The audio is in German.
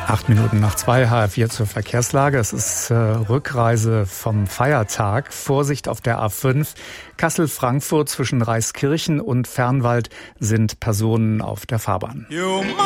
8:08 HR4 zur Verkehrslage. Es ist Rückreise vom Feiertag. Vorsicht auf der A5. Kassel-Frankfurt zwischen Reiskirchen und Fernwald sind Personen auf der Fahrbahn.